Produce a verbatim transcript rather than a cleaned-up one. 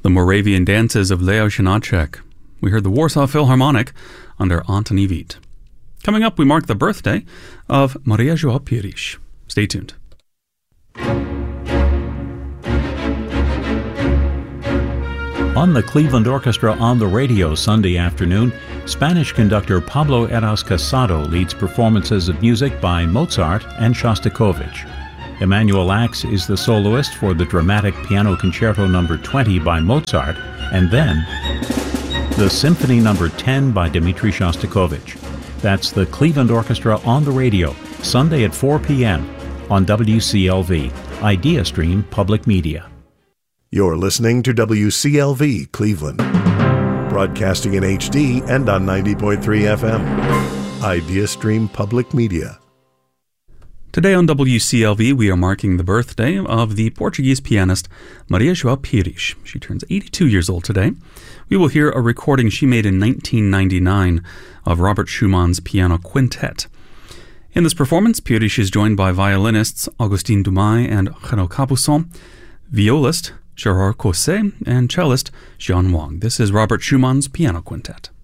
The Moravian Dances of Leo Janacek. We heard the Warsaw Philharmonic under Antoni Vít. Coming up, we mark the birthday of Maria João Pires. Stay tuned. On the Cleveland Orchestra on the Radio Sunday afternoon, Spanish conductor Pablo Eras Casado leads performances of music by Mozart and Shostakovich. Emanuel Ax is the soloist for the dramatic Piano Concerto number twenty by Mozart, and then the Symphony number ten by Dmitri Shostakovich. That's the Cleveland Orchestra on the Radio, Sunday at four p.m. on W C L V, IdeaStream Public Media. You're listening to W C L V Cleveland, broadcasting in H D and on ninety point three F M. IdeaStream Public Media. Today on W C L V, we are marking the birthday of the Portuguese pianist Maria João Pires. She turns eighty-two years old today. We will hear a recording she made in nineteen ninety-nine of Robert Schumann's Piano Quintet. In this performance, Pires is joined by violinists Augustin Dumay and Renaud Capuçon, violist Gérard Cosset, and cellist Xian Wang. This is Robert Schumann's Piano Quintet.